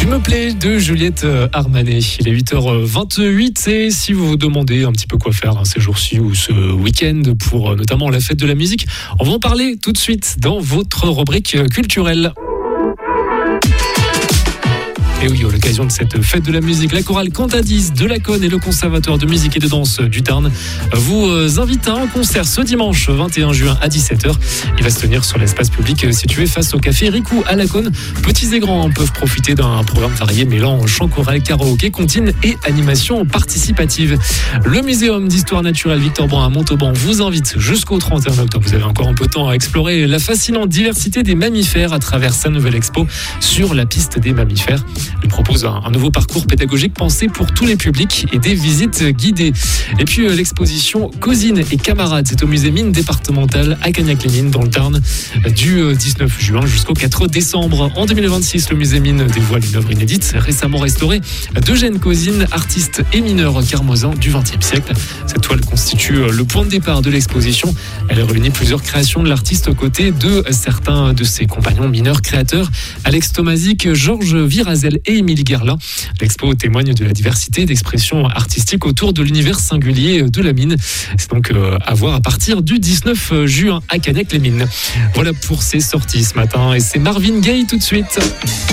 me plais de Juliette Armanet. Il est 8h28 et si vous vous demandez un petit peu quoi faire ces jours-ci ou ce week-end pour notamment la fête de la musique, on va en parler tout de suite dans votre rubrique culturelle. Et oui, à l'occasion de cette fête de la musique, la chorale Cantadis de Laconne et le Conservatoire de musique et de danse du Tarn vous invitent à un concert ce dimanche 21 juin à 17h. Il va se tenir sur l'espace public situé face au café Ricou à Laconne. Petits et grands peuvent profiter d'un programme varié mêlant chant choral, karaoké, comptine et animation participative. Le Muséum d'histoire naturelle Victor Brun à Montauban vous invite jusqu'au 31 octobre. Vous avez encore un peu de temps à explorer la fascinante diversité des mammifères à travers sa nouvelle expo sur la piste des mammifères. Il propose un nouveau parcours pédagogique pensé pour tous les publics et des visites guidées. Et puis l'exposition Cousines et camarades, c'est au musée mine départemental à Cagnac-les-Mines dans le Tarn du 19 juin jusqu'au 4 décembre. En 2026, le musée mine dévoile une œuvre inédite récemment restaurée d'Eugène Cousine, artiste et mineur carmoisin du XXe siècle. Cette toile constitue le point de départ de l'exposition. Elle réunit plusieurs créations de l'artiste aux côtés de certains de ses compagnons mineurs créateurs, Alex Tomazic, Georges Virazel et Émilie Guerlain. L'expo témoigne de la diversité d'expressions artistiques autour de l'univers singulier de la mine. C'est donc à voir à partir du 19 juin à Cagnac-les-Mines. Voilà pour ces sorties ce matin et c'est Marvin Gaye tout de suite.